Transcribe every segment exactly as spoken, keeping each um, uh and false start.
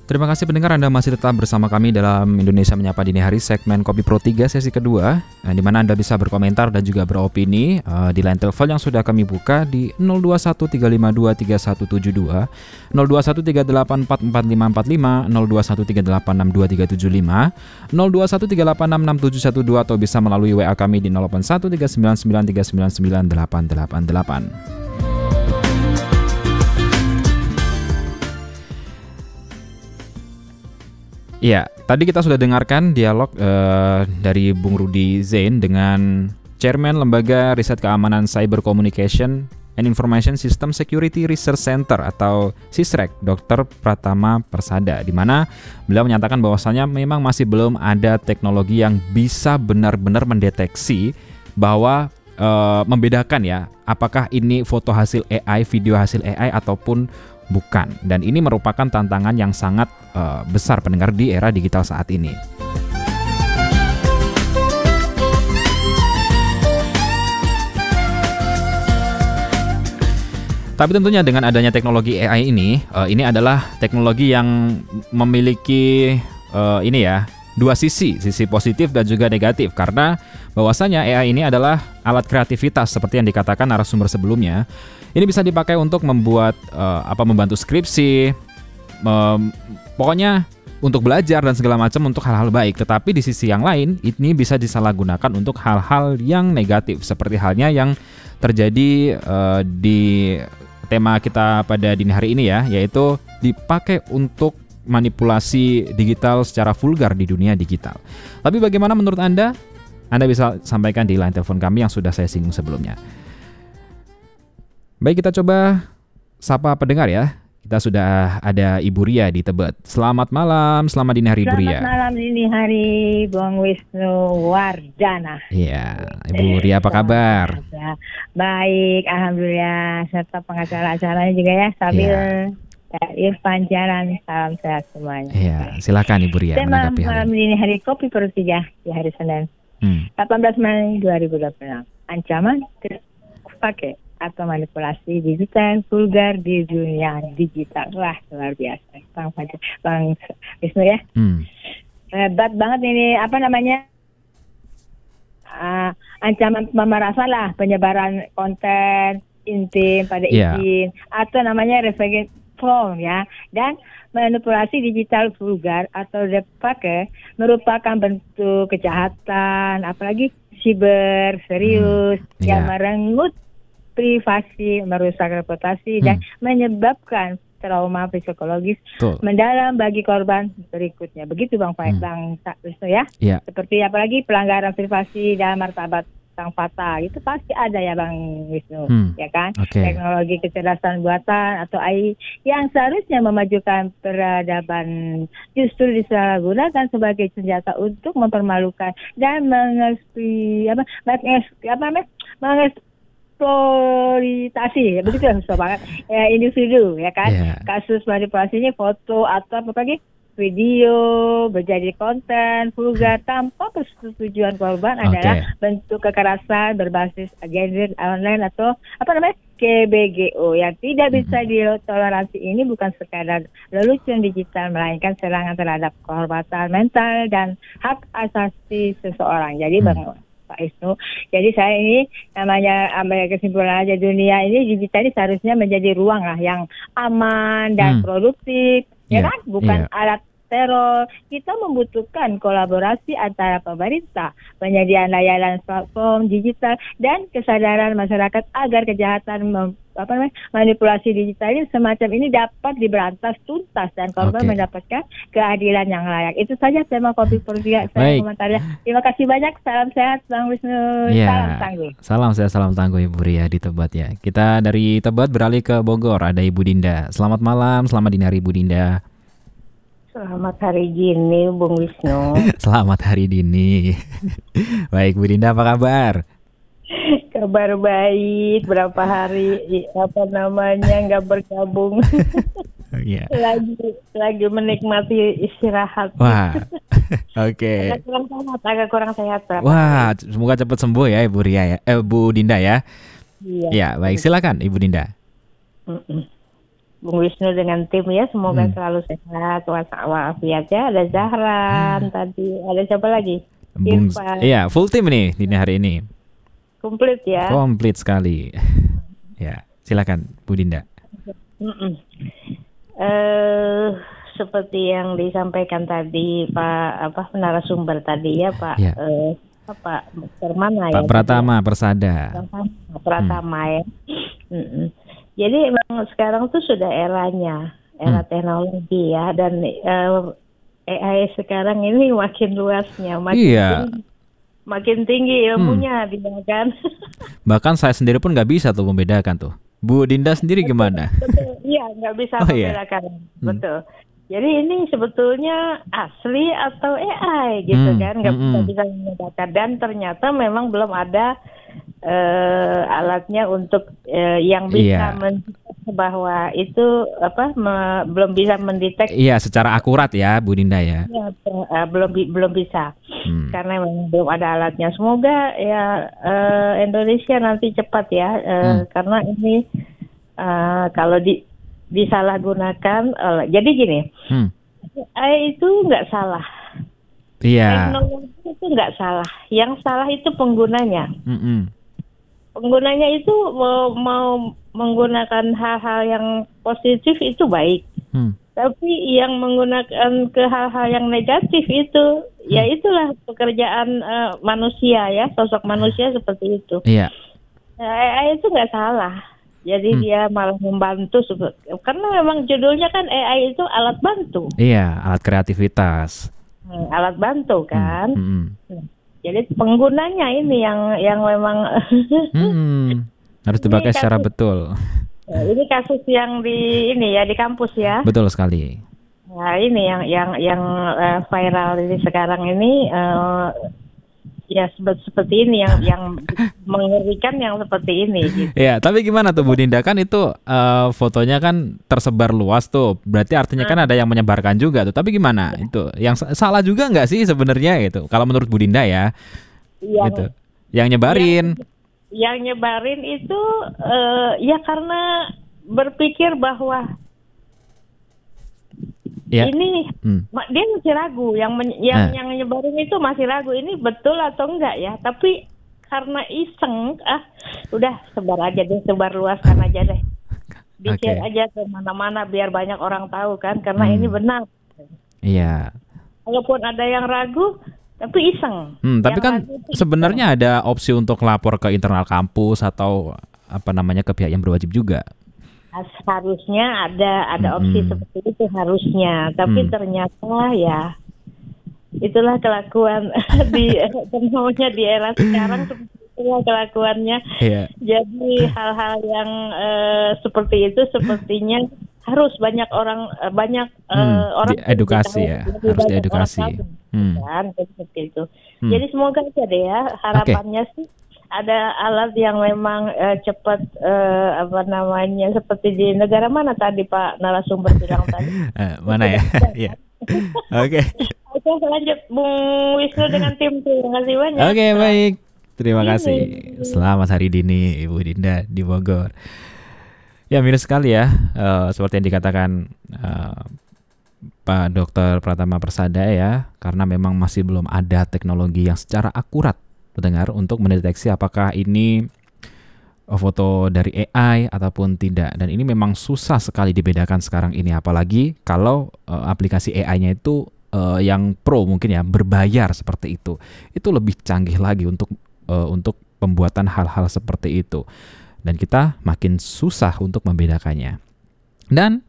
Terima kasih pendengar, Anda masih tetap bersama kami dalam Indonesia Menyapa Dini Hari segmen Kopi Pro tiga sesi kedua, di mana Anda bisa berkomentar dan juga beropini uh, di line telepon yang sudah kami buka di nol dua satu tiga lima dua tiga satu tujuh dua, nol dua satu tiga delapan empat empat lima empat lima, nol dua satu tiga delapan enam dua tiga tujuh lima, nol dua satu tiga delapan enam enam tujuh satu dua, atau bisa melalui W A kami di nol delapan satu tiga sembilan sembilan tiga sembilan sembilan delapan delapan delapan. Ya, tadi kita sudah dengarkan dialog uh, dari Bung Rudi Zain dengan Chairman Lembaga Riset Keamanan Cyber Communication and Information System Security Research Center atau SISREC, dokter Pratama Persada, di mana beliau menyatakan bahwasannya memang masih belum ada teknologi yang bisa benar-benar mendeteksi bahwa uh, membedakan ya, apakah ini foto hasil A I, video hasil A I ataupun bukan. Dan ini merupakan tantangan yang sangat uh, besar pendengar di era digital saat ini. Tapi tentunya dengan adanya teknologi A I ini, uh, ini adalah teknologi yang memiliki uh, ini ya, dua sisi, sisi positif dan juga negatif, karena bahwasanya A I ini adalah alat kreativitas seperti yang dikatakan narasumber sebelumnya. Ini bisa dipakai untuk membuat uh, apa membantu skripsi, mem, pokoknya untuk belajar dan segala macam untuk hal-hal baik. Tetapi di sisi yang lain, ini bisa disalahgunakan untuk hal-hal yang negatif, seperti halnya yang terjadi uh, di tema kita pada dini hari ini ya, yaitu dipakai untuk manipulasi digital secara vulgar di dunia digital. Tapi bagaimana menurut Anda? Anda bisa sampaikan di line telepon kami yang sudah saya singgung sebelumnya. Baik, kita coba sapa pendengar ya. Kita sudah ada Ibu Ria di Tebet. Selamat malam, selamat dini hari Ibu Ria. Selamat malam dini hari, Bung Wisnu Wardana. Iya, Ibu Ria apa kabar? Baik, alhamdulillah. Serta pengacara acaranya juga ya, Sabil. Ya. Irfan Jalan, salam sehat semuanya. Iya, silakan Ibu Ria. Tema malam dini hari Kopi Pro tiga di hari Senin, hmm. delapan belas Mei dua ribu dua puluh enam. Ancaman pakai atau manipulasi digital vulgar di dunia digital. Wah, luar biasa. Bang Fajar, Bang Wisnu ya. Hmm. Hebat banget ini, apa namanya? Uh, ancaman pemerasan lah, penyebaran konten intim pada yeah. izin, atau namanya revenge porn ya. Dan manipulasi digital vulgar atau deepfake merupakan bentuk kejahatan, apalagi siber serius hmm. yeah. yang merenggut privasi, merusak reputasi, hmm. dan menyebabkan trauma psikologis Tuh. mendalam bagi korban berikutnya. Begitu Bang Faik, hmm. Bang Wisnu ya. Yeah. Seperti apalagi pelanggaran privasi dan martabat sang fatal, itu pasti ada ya Bang Wisnu, hmm. ya kan? Okay. Teknologi kecerdasan buatan atau A I yang seharusnya memajukan peradaban justru disalahgunakan sebagai senjata untuk mempermalukan dan mengeksplui apa apa menges eksploitasi, begitu ya, susah banget ya, individu ya kan, yeah. kasus manipulasinya foto atau apa lagi video berjadi konten vulgar tanpa persetujuan korban okay. adalah bentuk kekerasan berbasis gender online atau apa namanya K B G O yang tidak bisa mm-hmm. ditoleransi. Ini bukan sekadar lelucon digital, melainkan serangan terhadap kehormatan mental dan hak asasi seseorang. Jadi mm. bang Pak Wisnu. Jadi saya ini namanya ambil kesimpulan aja, dunia ini digital ini seharusnya menjadi ruang lah yang aman dan hmm. produktif, yeah. ya kan? Bukan yeah. alat teror. Kita membutuhkan kolaborasi antara pemerintah, penyediaan layanan platform digital, dan kesadaran masyarakat agar kejahatan mem- apa namanya manipulasi digital ini semacam ini dapat diberantas tuntas dan korban okay. mendapatkan keadilan yang layak. Itu saja tema Kopi Pro tiga saya komentarnya. Terima kasih banyak. Salam sehat Bang Wisnu. Yeah. Salam tangguh. Salam sehat, salam tangguh Ibu Ria di Tebet ya. Kita dari Tebet beralih ke Bogor. Ada Ibu Dinda. Selamat malam, selamat dini hari Ibu Dinda. Selamat hari dini Bung Wisnu. Selamat hari dini. Baik Bu Dinda, apa kabar? Kabar baik, berapa hari apa namanya nggak bergabung. Yeah. lagi lagi menikmati istirahat. Wah, oke. Okay. Agak kurang sehat, agak kurang sehat. Wah, hari. Semoga cepat sembuh ya Ibu Ria ya, eh, Bu Dinda ya. Iya. Ya, baik, silakan Ibu Dinda. Mm-mm. Bung Wisnu dengan tim ya, semoga Hmm. selalu sehat walafiat ya. Ada Zahran tadi, ada siapa lagi? Bung, Irfan. iya, full tim nih dini hari ini. Komplit ya. Komplit sekali. Ya, silakan Bu Dinda. Mm-mm. Eh, seperti yang disampaikan tadi Pak apa narasumber tadi ya Pak Ya. eh, apa Dokter mana ya? Pak Pratama Persada. Pratama, Pratama ya. Mm-mm. Jadi memang sekarang tuh sudah eranya, era Hmm. teknologi ya, dan eh, A I sekarang ini makin luasnya, makin Iya. tinggi, makin tinggi ilmunya, dia kan. Bahkan saya sendiri pun nggak bisa tuh membedakan tuh. Bu Dinda sendiri gimana? Betul, iya nggak bisa Oh, iya. membedakan, Hmm. betul. Jadi ini sebetulnya asli atau A I gitu Hmm, kan, nggak hmm, bisa hmm. bisa membedakan. Dan ternyata memang belum ada eh, alatnya untuk eh, yang bisa Iya. mendeteksi bahwa itu apa me- belum bisa mendeteksi. Iya, secara akurat ya Bu Dinda ya. Ya, eh, belum bi- belum bisa Hmm. karena memang belum ada alatnya. Semoga ya eh, Indonesia nanti cepat ya eh, Hmm. karena ini eh, kalau di disalahgunakan. eh, jadi gini, Hmm. A I itu nggak salah, Iya. teknologi itu nggak salah. Yang salah itu penggunanya. Mm-mm. Penggunanya itu mau mau menggunakan hal-hal yang positif itu baik. Hmm. Tapi yang menggunakan ke hal-hal yang negatif itu, ya itulah pekerjaan eh, manusia ya, sosok manusia seperti itu. Iya. Nah, A I itu nggak salah. Jadi Hmm. dia malah membantu, sebe- karena memang judulnya kan A I itu alat bantu, Iya, alat kreativitas. Hmm, alat bantu kan. Hmm. Jadi penggunanya ini yang yang memang Hmm. Harus Ini dipakai secara kasus- betul. ini kasus yang di ini ya di kampus ya. Betul sekali. Nah ini yang yang yang eh, viral ini sekarang ini eh, ya sebe- seperti ini yang yang mengerikan yang seperti ini. Gitu. Ya, tapi gimana tuh Bu Dinda, kan itu eh, fotonya kan tersebar luas tuh. Berarti artinya kan ada yang menyebarkan juga tuh. Tapi gimana itu? Yang sa- salah juga nggak sih sebenarnya gitu? Kalau menurut Bu Dinda ya, Yang gitu. Yang nyebarin. yang nyebarin itu eh, ya karena berpikir bahwa Ya. ini Hmm. ma- dia masih ragu, yang men- yang Nah. yang nyebarin itu masih ragu ini betul atau enggak ya. Tapi karena iseng, ah udah sebar aja deh, sebar luaskan aja deh. Di-share Oke. aja ke mana-mana biar banyak orang tahu kan, karena Hmm. ini benar. Iya. Walaupun ada yang ragu, tapi iseng. Hmm, tapi Yang kan ragu itu sebenarnya ada opsi untuk lapor ke internal kampus atau apa namanya ke pihak yang berwajib juga. iseng. Harusnya ada ada opsi Mm-mm. seperti itu harusnya, tapi Hmm. ternyata ya itulah kelakuan di semuanya di era sekarang, seperti itulah kelakuannya. Iya. Jadi hal-hal yang eh, seperti itu sepertinya harus banyak orang eh, banyak eh, Hmm, orang diedukasi tahu, ya, lebih harus banyak diedukasi. orang tahu, Hmm. kan seperti itu. Hmm. Jadi semoga aja deh ya, harapannya sih ada alat yang memang eh, cepat eh, apa namanya seperti di negara mana tadi Pak narasumber bilang tadi. Eh, mana ya? Iya. Oke. Oke, lanjut Bung Wisnu dengan tim. Terima kasih banyak. Oke, baik. Terima Ini. kasih. Selamat hari dini Ibu Dinda di Bogor. Ya, minus sekali ya, eh, seperti yang dikatakan eh, Pak Dokter Pratama Persada ya, karena memang masih belum ada teknologi yang secara akurat mendengar untuk mendeteksi apakah ini foto dari A I ataupun tidak. Dan ini memang susah sekali dibedakan sekarang ini, apalagi kalau eh, aplikasi A I-nya itu eh, yang pro mungkin ya, berbayar seperti itu. Itu lebih canggih lagi untuk eh, untuk pembuatan hal-hal seperti itu. Dan kita makin susah untuk membedakannya. Dan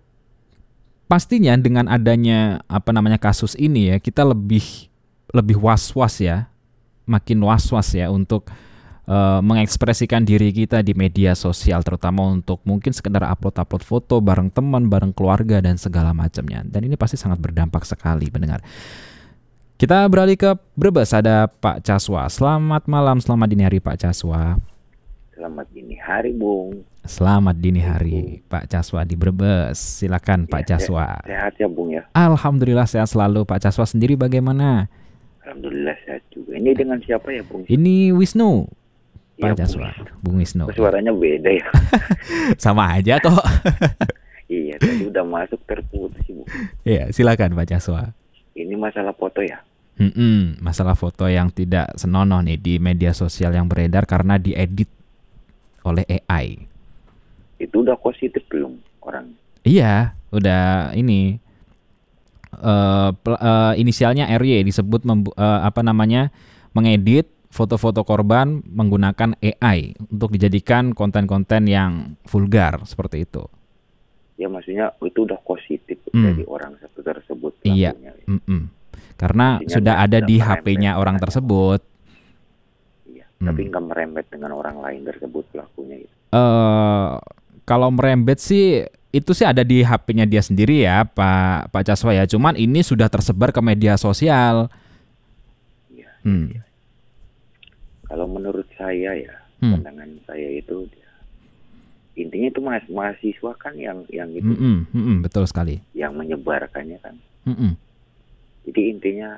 pastinya dengan adanya apa namanya kasus ini ya, kita lebih lebih was-was ya, makin was-was ya untuk uh, mengekspresikan diri kita di media sosial, terutama untuk mungkin sekedar upload-upload foto bareng teman, bareng keluarga dan segala macamnya. Dan ini pasti sangat berdampak sekali mendengar. Kita beralih ke Brebes, ada Pak Caswa. Selamat malam, selamat dini hari Pak Caswa. Selamat dini hari, Bung. Selamat dini hari Pak Caswa di Brebes. Silakan Pak Ya, Caswa. se- Sehat ya, Bung ya. Alhamdulillah sehat selalu. Pak Caswa sendiri bagaimana? Alhamdulillah sehat juga. Ini dengan siapa ya, Bung? Ini Wisnu. Ya, Pak Caswa, Bung Wisnu. Suaranya beda ya. Sama aja kok. Iya, tadi udah masuk terputus Ibu. Iya, silakan Pak Caswa. Ini masalah foto ya? Mm-mm, masalah foto yang tidak senonoh nih di media sosial yang beredar karena diedit oleh A I. Itu udah positif belum orang? Iya, udah ini uh, pel- uh, inisialnya R Y disebut membu- uh, apa namanya mengedit foto-foto korban menggunakan A I untuk dijadikan konten-konten yang vulgar seperti itu. Ya maksudnya itu udah positif Hmm. dari orang satu tersebut. Iya, pelakunya. mm-mm. Karena Artinya sudah nggak- ada nggak di merembet H P-nya orang dengan tersebut. Iya, Hmm. tapi nggak merembet dengan orang lain tersebut pelakunya itu. Eh, kalau merembet sih itu sih ada di H P-nya dia sendiri ya, Pak Pak Caswa ya. Cuman ini sudah tersebar ke media sosial. Iya. Hmm. iya. Kalau menurut saya ya, Hmm. pandangan saya itu ya, intinya itu mas mahasiswa kan yang yang itu Mm-mm, mm-mm, betul sekali. yang menyebarkannya kan. Mm-mm. Jadi intinya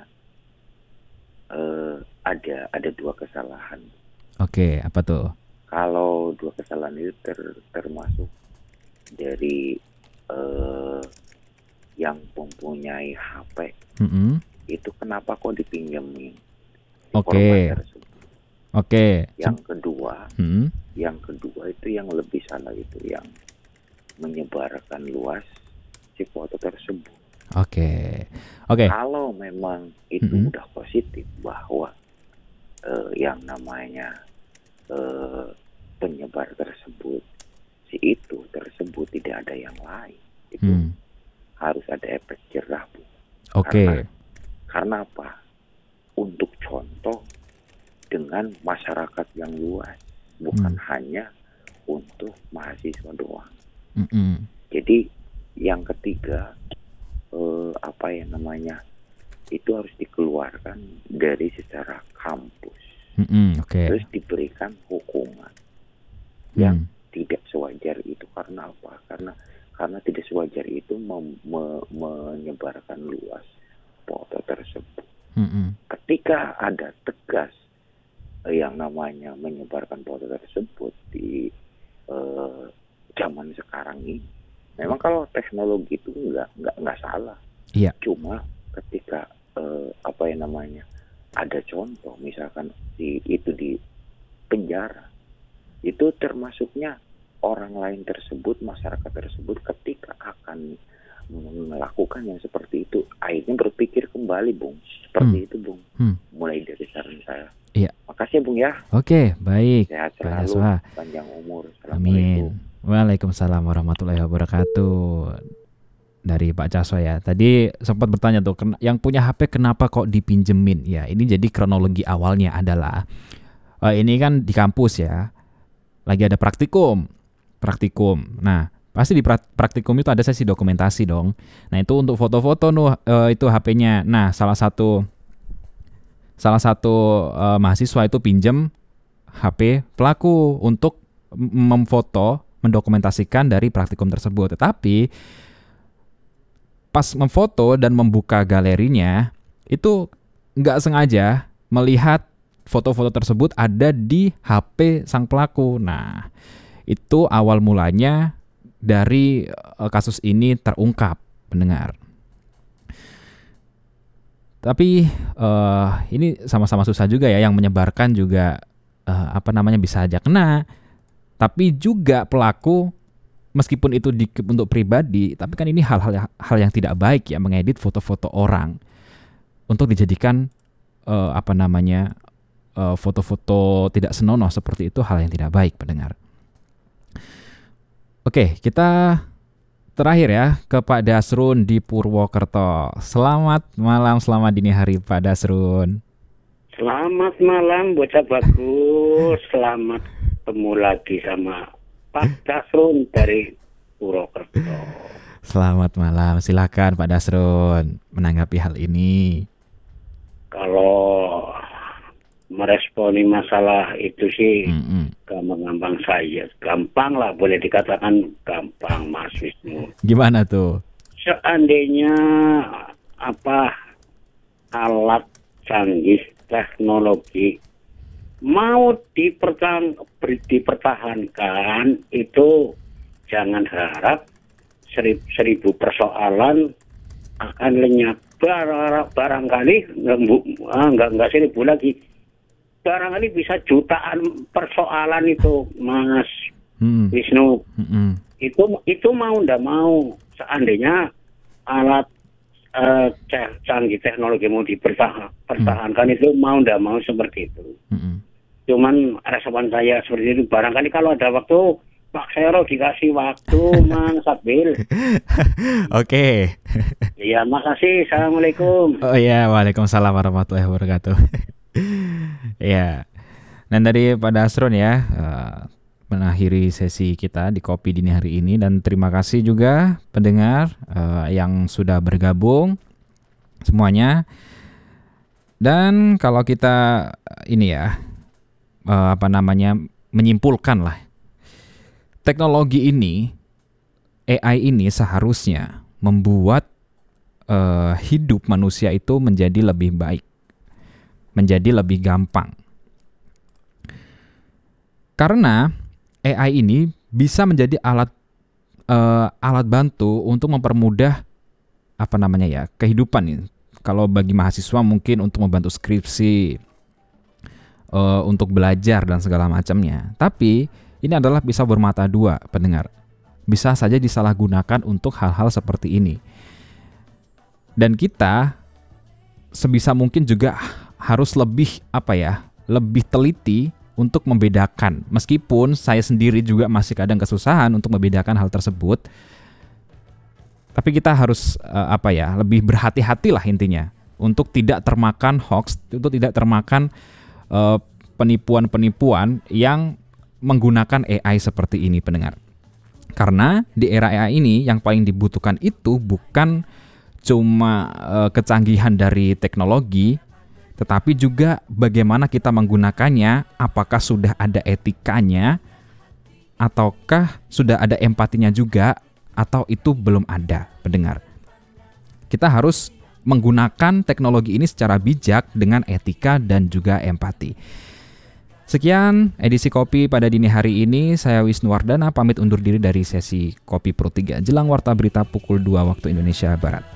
eh, ada ada dua kesalahan. Oke, apa tuh? Kalau dua kesalahan itu ter, termasuk dari eh, yang mempunyai H P Mm-mm. itu kenapa kok dipinjemin si Oke. korban tersebut. Oke. Yang kedua, Hmm. yang kedua itu yang lebih salah itu yang menyebarkan luas si foto tersebut. Oke. Oke. Kalau memang itu Mm-mm. udah positif bahwa eh, yang namanya eh, penyebar tersebut si itu tersebut tidak ada yang lain, itu Hmm. harus ada efek jerah, Bu. Oke. Karena, karena apa? Untuk contoh dengan masyarakat yang luas, bukan Hmm. hanya untuk mahasiswa doang. Mm-mm. Jadi yang ketiga eh, apa yang namanya itu harus dikeluarkan dari secara kampus, Mm-mm. Oke. terus diberikan hukuman yang Hmm. tidak sewajar itu. Karena apa? Karena karena tidak sewajar itu mem- me- menyebarkan luas foto tersebut. Mm-mm. Ketika ada tegas eh, yang namanya menyebarkan foto tersebut di eh, zaman sekarang ini, memang kalau teknologi itu nggak nggak nggak salah. Iya. Cuma ketika eh, apa yang namanya ada contoh, misalkan di itu di penjara, itu termasuknya orang lain tersebut, masyarakat tersebut ketika akan melakukan yang seperti itu, akhirnya berpikir kembali, Bung. Seperti Hmm. itu, Bung. Hmm. Mulai dari saran saya. Iya. Makasih ya, Bung ya. Oke, baik. Sehat Pak selalu, Jaswa. panjang umur. Assalamualaikum. Amin. Waalaikumsalam warahmatullahi wabarakatuh. Dari Pak Caswa ya. Tadi sempat bertanya tuh, ken- yang punya H P kenapa kok dipinjemin? Ya, ini jadi kronologi awalnya adalah eh, ini kan di kampus ya. Lagi ada praktikum. Praktikum. Nah, pasti di pra- praktikum itu ada sesi dokumentasi dong. Nah, itu untuk foto-foto nuh eh, itu H P-nya. Nah, salah satu salah satu eh, mahasiswa itu pinjem H P pelaku untuk m- memfoto, mendokumentasikan dari praktikum tersebut. Tetapi pas memfoto dan membuka galerinya itu nggak sengaja melihat foto-foto tersebut ada di H P sang pelaku. Nah, itu awal mulanya dari eh, kasus ini terungkap, pendengar. Tapi eh, ini sama-sama susah juga ya, yang menyebarkan juga eh, apa namanya bisa aja kena. Tapi juga pelaku meskipun itu di, untuk pribadi, tapi kan ini hal-hal hal yang tidak baik ya, mengedit foto-foto orang untuk dijadikan eh, apa namanya eh, foto-foto tidak senonoh seperti itu, hal yang tidak baik, pendengar. Oke, kita terakhir ya ke Pak Dasrun di Purwokerto. Selamat malam, selamat dini hari Pak Dasrun. Selamat malam bocah bagus. Selamat ketemu lagi sama Pak Dasrun dari Purwokerto. Selamat malam, silakan Pak Dasrun menanggapi hal ini. Kalau meresponi masalah itu sih Mm-mm. gampang-gampang saja. Gampang lah, boleh dikatakan gampang, Mas Wisnu. Gimana tuh? Seandainya apa alat canggih teknologi mau dipertahan, dipertahankan, itu jangan harap seribu, seribu persoalan akan lenyap. Barang, barangkali nggak nggak seribu lagi, barangkali bisa jutaan persoalan itu, Mas hmm. Wisnu. Hmm. Itu itu mau ndak mau, seandainya alat uh, canggih teknologi mau dipertahankan hmm. itu mau ndak mau seperti itu. Hmm. Cuman respon saya seperti itu, barangkali kalau ada waktu Pak Sero dikasih waktu, Mang Sabil. Oke. Iya, makasih. Assalamualaikum. Oh iya, waalaikumsalam warahmatullahi wabarakatuh. Ya. Dan dari Pak Dasron ya, uh, mengakhiri sesi kita di Kopi Dini hari ini, dan terima kasih juga pendengar uh, yang sudah bergabung semuanya. Dan kalau kita ini ya, uh, apa namanya, menyimpulkan lah, teknologi ini, A I ini seharusnya membuat uh, hidup manusia itu menjadi lebih baik, menjadi lebih gampang. Karena A I ini bisa menjadi alat uh, alat bantu untuk mempermudah apa namanya ya, kehidupan ini. Kalau bagi mahasiswa mungkin untuk membantu skripsi, uh, untuk belajar dan segala macamnya. Tapi ini adalah pisau bermata dua, pendengar. Bisa saja disalahgunakan untuk hal-hal seperti ini. Dan kita sebisa mungkin juga harus lebih apa ya, lebih teliti untuk membedakan. Meskipun saya sendiri juga masih kadang kesusahan untuk membedakan hal tersebut. Tapi kita harus uh, apa ya, lebih berhati-hatilah intinya untuk tidak termakan hoax, untuk tidak termakan uh, penipuan-penipuan yang menggunakan A I seperti ini, pendengar. Karena di era A I ini yang paling dibutuhkan itu bukan cuma uh, kecanggihan dari teknologi, tetapi juga bagaimana kita menggunakannya, apakah sudah ada etikanya, ataukah sudah ada empatinya juga, atau itu belum ada, pendengar. Kita harus menggunakan teknologi ini secara bijak dengan etika dan juga empati. Sekian edisi Kopi pada dini hari ini. Saya Wisnu Wardana pamit undur diri dari sesi Kopi Pro tiga jelang warta berita pukul dua waktu Indonesia Barat.